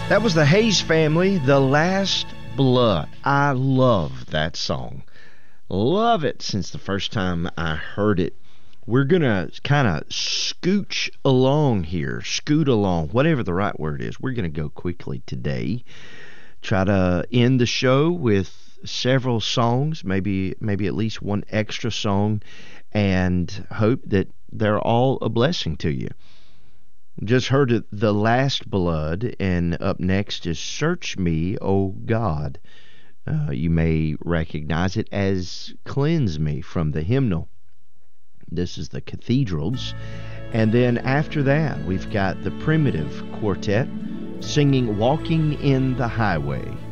That was the Hayes Family, The Last Blood. I love that song. Love it since the first time I heard it. We're going to kind of scoot along, whatever the right word is. We're going to go quickly today. Try to end the show with several songs, maybe at least one extra song, and hope that they're all a blessing to you. Just heard it, The Last Blood, and up next is Search Me, O God. You may recognize it as Cleanse Me from the hymnal. This is the Cathedrals. And then after that, we've got the Primitive Quartet singing Walking in the Highway.